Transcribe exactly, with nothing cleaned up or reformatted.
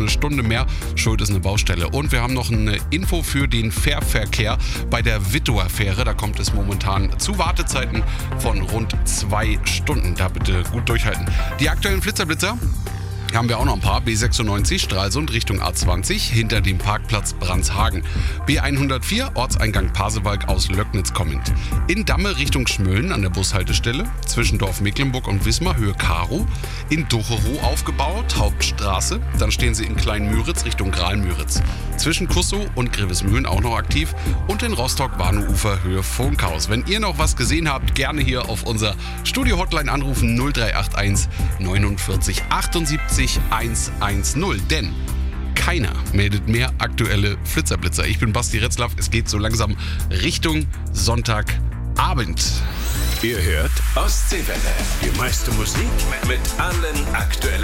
Stunde mehr. Schuld ist eine Baustelle. Und wir haben noch eine Info für den Fährverkehr bei der Wittower Fähre. Da kommt es momentan zu Wartezeiten von rund zwei Stunden. Da bitte gut durchhalten. Die aktuellen Flitzerblitzer haben wir auch noch ein paar. B sechsundneunzig Stralsund Richtung A zwanzig hinter dem Parkplatz Brandshagen. B hundertvier Ortseingang Pasewalk aus Löcknitz kommend. In Damme Richtung Schmölln an der Bushaltestelle. Zwischen Dorf Mecklenburg und Wismar Höhe Karo. In Docherow aufgebaut, Hauptstraße. Dann stehen sie in Kleinmüritz Richtung Gralmüritz. Zwischen Kussow und Grevesmühlen auch noch aktiv. Und in Rostock-Warnow-Ufer Höhe Funkhaus. Wenn ihr noch was gesehen habt, gerne hier auf unser Studio-Hotline anrufen null drei acht eins neunundvierzig achtundsiebzig hundertzehn, denn keiner meldet mehr aktuelle Flitzerblitzer. Ich bin Basti Retzlaff, es geht so langsam Richtung Sonntagabend. Ihr hört Ostseewelle, die meiste Musik mit allen aktuellen